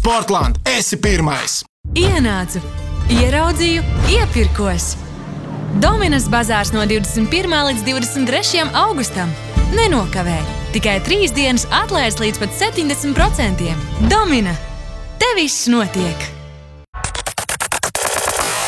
Sportland, esi pirmais! Ienācu, ieraudzīju, iepirkos. Dominas bazārs no 21. līdz 23. augustam. Nenokavē, tikai 3 dienas atlaides līdz pat 70%. Domina, te viss notiek!